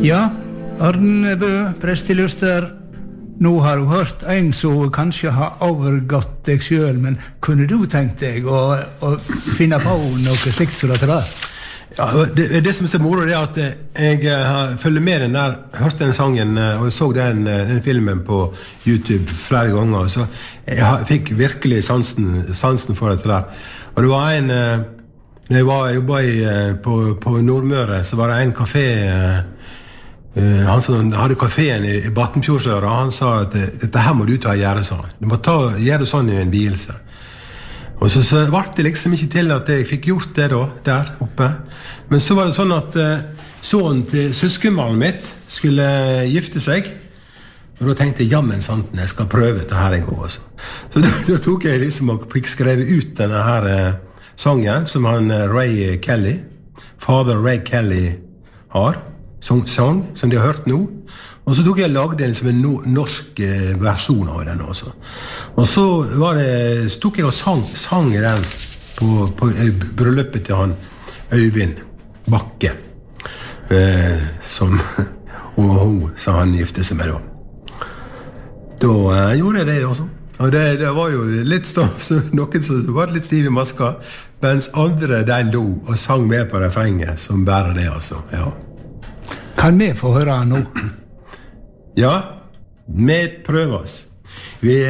Ja, Arnebø, presteluster. Nå har du hørt en som kanskje har overgått deg selv, men kunne du tenkt deg å finne på noe slikt som det der? Ja, det som er så moro er at jeg følger med den der, hørte den sangen og så den filmen på YouTube flere ganger, så jeg fikk virkelig sansen for det der. Og det var når jeg jobbet på Nordmøre, så var det en kafé, han som hadde kaféen i Battenfjordsøra, han sa at dette her må du ta og gjøre sånn. Du må gjøre det sånn i en bil. Og så var det liksom ikke til at jeg fikk gjort det da, der oppe. Men så var det sånn at sønnen til søskenmannen mitt skulle gifte seg, og da tenkte jeg, jammen sant, jeg skal prøve dette her en gang også. Så da tok jeg liksom og fikk skrevet ut denne her sangen som han Ray Kelly, fader Ray Kelly har, sang som de har hørt nå, og så tok jeg og lagde en norsk versjon av den også. Og så tok jeg og sang i den på bryllupet til han Øyvind Bakke, og hun sa han gifte seg med da. Da gjorde jeg det også. Og det var jo litt noen som var litt stiv i maska, mens andre den lo og sang med på refrenget som bærer det altså, ja. Kan vi få høre nå? Ja, vi prøver oss.